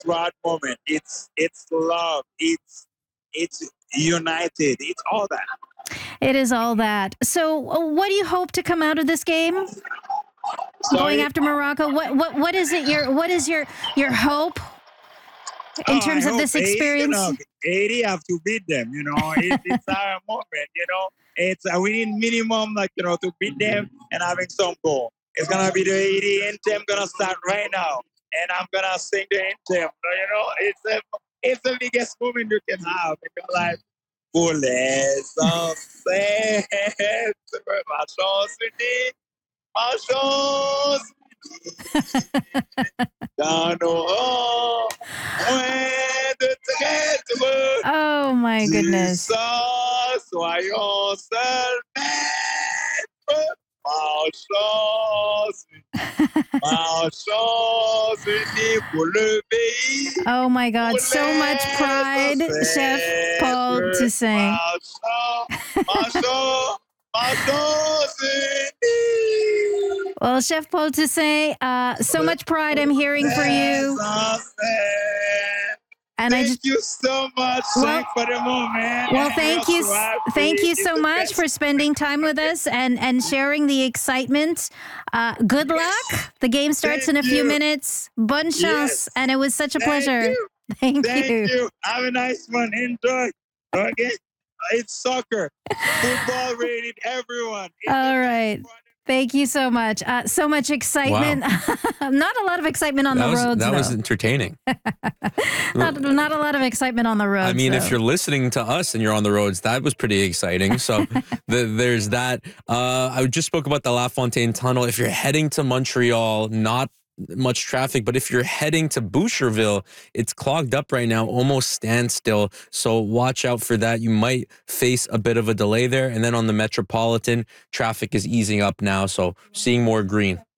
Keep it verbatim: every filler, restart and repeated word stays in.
proud moment. It's it's love. It's it's united. It's all that. It is all that. So, uh, what do you hope to come out of this game? Going Sorry. after Morocco, what what what is it? Your what is your your hope in Oh, terms I of hope this Haiti experience? gonna Haiti have to beat them. You know, it, it's our moment. You know, it's uh, we need minimum like you know to beat them and having some goal. It's gonna be the Haiti anthem gonna start right now, and I'm gonna sing the anthem. You know, it's a it's the biggest moment you can have in your life. Pour les ancêtres, ma chance unie, ma chance dans nos rangs, moins de traîtres. Oh my Dis goodness. ça, soyons seuls maîtres. Ma chance, ma chance unie pour le pays. Oh my God, Pour so much les pride, Chef Paul ancêtres. Toussaint. Ma chance, ma chance, ma chance unie. Well, Chef Paul Toussaint, uh, so much pride I'm hearing for you. And I Thank just you so much. Well- Thank for the moment. well, And thank you're you, so s- happy. thank you It's so the much best. for spending time with us and and sharing the excitement. Uh, good luck. The game starts in a Thank few you. minutes. Bonne chance, Yes. and it was such a Thank pleasure. you. Thank, Thank you. you. Have a nice one. Enjoy. Okay. It's soccer. Football rated everyone. It's All the right. best. Thank you so much. Uh, so much excitement. Not a lot of excitement on That the was roads, that though. was entertaining. not, not a lot of excitement on the roads. I mean, though. if you're listening to us and you're on the roads, that was pretty exciting. So the, there's that. Uh, I just spoke about the La Fontaine Tunnel. If you're heading to Montreal, not much traffic, but if you're heading to Boucherville, it's clogged up right now, almost standstill. So watch out for that. You might face a bit of a delay there. And then on the Metropolitan, traffic is easing up now. So seeing more green.